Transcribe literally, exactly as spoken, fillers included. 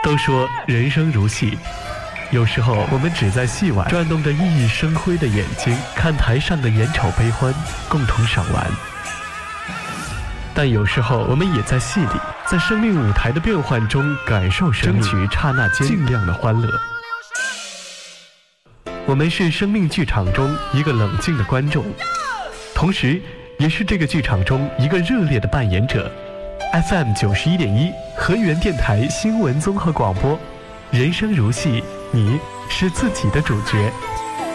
都说人生如戏，有时候我们只在戏外转动着熠熠生辉的眼睛，看台上的眼丑悲欢，共同赏玩。但有时候我们也在戏里，在生命舞台的变幻中感受生命，争取刹那间尽量的欢乐。我们是生命剧场中一个冷静的观众，同时也是这个剧场中一个热烈的扮演者。F M 九十一点一河源电台新闻综合广播，人生如戏，你是自己的主角。